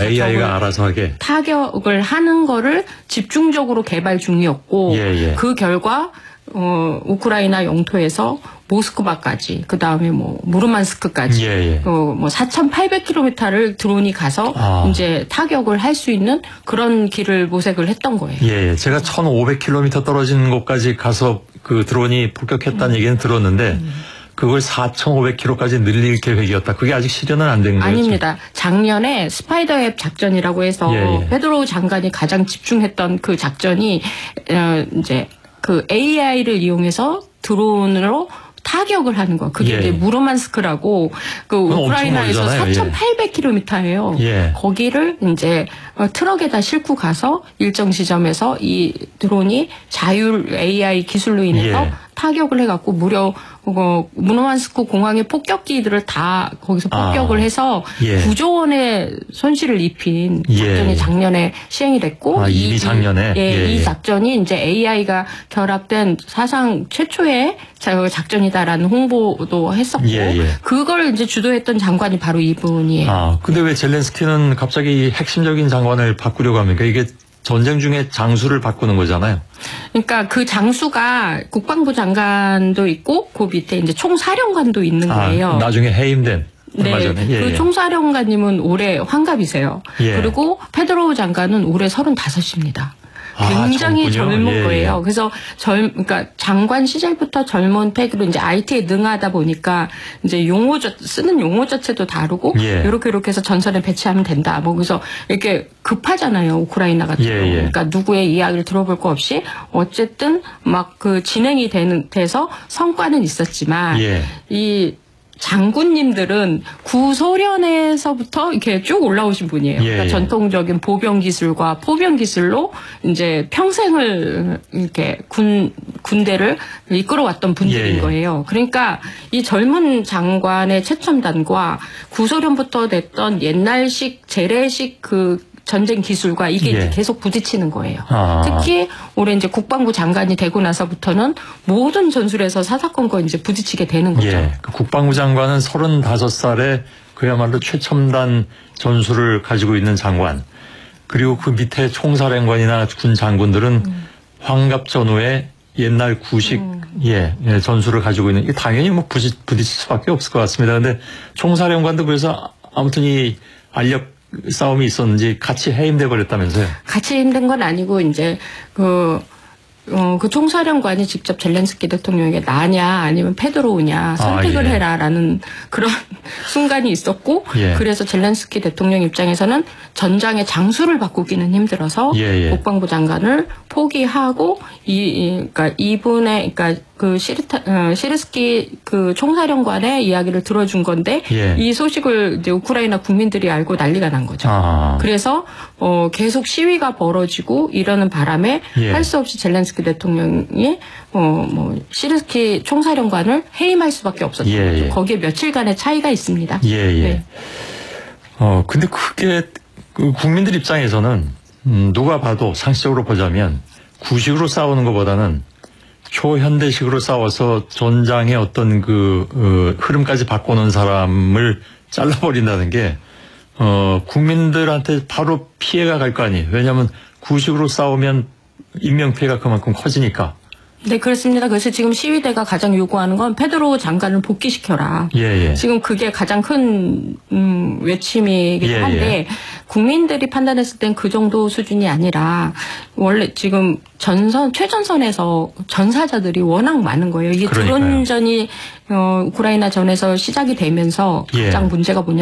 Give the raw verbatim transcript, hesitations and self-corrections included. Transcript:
에이아이가 알아서 하게 타격을 하는 거를 집중적으로 개발 중이었고 예, 예. 그 결과 어, 우크라이나 영토에서 모스크바까지, 그 다음에 뭐, 무르만스크까지, 예, 예. 어, 뭐, 사천팔백 킬로미터를 드론이 가서 아. 이제 타격을 할 수 있는 그런 길을 모색을 했던 거예요. 예, 예. 제가 천오백 킬로미터 떨어진 곳까지 가서 그 드론이 폭격했다는 음. 얘기는 들었는데, 음. 그걸 사천오백 킬로미터까지 늘릴 계획이었다. 그게 아직 실현은 안 된 거예요? 아닙니다. 작년에 스파이더앱 작전이라고 해서 예, 예. 페드로우 장관이 가장 집중했던 그 작전이, 어, 이제, 그 에이아이를 이용해서 드론으로 타격을 하는 거. 그게 예. 이제 무르만스크라고 그 우크라이나에서 사천팔백 킬로미터예요. 예. 거기를 이제 트럭에다 싣고 가서 일정 지점에서 이 드론이 자율 에이아이 기술로 인해서 예. 타격을 해갖고 무려 어, 무르만스크 공항의 폭격기들을 다 거기서 폭격을 아, 해서 예. 구조 원의 손실을 입힌 작전이 예. 작년에 시행이 됐고 아, 이미 이, 작년에 예, 예, 이 작전이 이제 에이아이가 결합된 사상 최초의 작전이다라는 홍보도 했었고 예, 예. 그걸 이제 주도했던 장관이 바로 이분이에요. 아, 근데 왜 젤렌스키는 갑자기 핵심적인 장관을 바꾸려고 합니까? 이게 전쟁 중에 장수를 바꾸는 거잖아요. 그러니까 그 장수가 국방부 장관도 있고 그 밑에 이제 총사령관도 있는 거예요. 아, 나중에 해임된. 네, 예, 그 예. 총사령관님은 올해 환갑이세요. 예. 그리고 페드로우 장관은 올해 서른다섯입니다. 굉장히 아, 젊은 예, 거예요. 예. 그래서 젊, 그러니까 장관 시절부터 젊은 패기로 이제 아이티에 능하다 보니까 이제 용어 자, 쓰는 용어 자체도 다르고 예. 이렇게 이렇게 해서 전선에 배치하면 된다. 뭐 그래서 이렇게 급하잖아요. 우크라이나 같은 경우. 예, 예. 그러니까 누구의 이야기를 들어볼 거 없이 어쨌든 막 그 진행이 되는 돼서 성과는 있었지만 예. 이 장군님들은 구소련에서부터 이렇게 쭉 올라오신 분이에요. 예, 그러니까 예. 전통적인 보병 기술과 포병 기술로 이제 평생을 이렇게 군 군대를 이끌어왔던 분들인 예, 예. 거예요. 그러니까 이 젊은 장관의 최첨단과 구소련부터 됐던 옛날식 재래식 그 전쟁 기술과 이게 예. 이제 계속 부딪히는 거예요. 아. 특히 올해 이제 국방부 장관이 되고 나서부터는 모든 전술에서 사사건건 이제 부딪히게 되는 거죠. 예. 그 국방부 장관은 서른다섯 살에 그야말로 최첨단 전술을 가지고 있는 장관. 그리고 그 밑에 총사령관이나 군 장군들은 음. 환갑 전후에 옛날 구식 음. 예, 예, 전술을 가지고 있는. 당연히 뭐 부딪, 부딪힐 수밖에 없을 것 같습니다. 그런데 총사령관도 그래서 아무튼 이 알력 싸움이 있었는지 같이 해임돼 버렸다면서요? 같이 해임된 건 아니고 이제 그, 어, 그 총사령관이 직접 젤렌스키 대통령에게 나냐 아니면 페드로우냐 선택을 아, 예. 해라라는 그런 순간이 있었고 예. 그래서 젤렌스키 대통령 입장에서는 전장의 장수를 바꾸기는 힘들어서 예, 예. 국방부 장관을 포기하고 이, 이 그러니까 이분의 그러니까 그 시르타, 어, 시르스키 그 총사령관의 이야기를 들어준 건데 예. 이 소식을 이제 우크라이나 국민들이 알고 난리가 난 거죠. 아. 그래서 어, 계속 시위가 벌어지고 이러는 바람에 예. 할 수 없이 젤렌스키 대통령이 어, 뭐 시르스키 총사령관을 해임할 수밖에 없었던 예, 거죠. 예. 거기에 며칠간의 차이가 있습니다. 예, 예. 네. 어, 근데 그게 그 국민들 입장에서는 음, 누가 봐도 상식적으로 보자면 구식으로 싸우는 것보다는 초현대식으로 싸워서 전장의 어떤 그 어, 흐름까지 바꿔놓은 사람을 잘라버린다는 게 어, 국민들한테 바로 피해가 갈 거 아니에요. 왜냐하면 구식으로 싸우면 인명피해가 그만큼 커지니까. 네, 그렇습니다. 그래서 지금 시위대가 가장 요구하는 건 페드로우 장관을 복귀시켜라. 예, 예. 지금 그게 가장 큰 음, 외침이기도 예, 한데 예. 국민들이 판단했을 땐 그 정도 수준이 아니라 원래 지금 전선 최전선에서 전사자들이 워낙 많은 거예요. 이게 그러니까요. 드론전이 어, 우크라이나 전에서 시작이 되면서 예. 가장 문제가 뭐냐?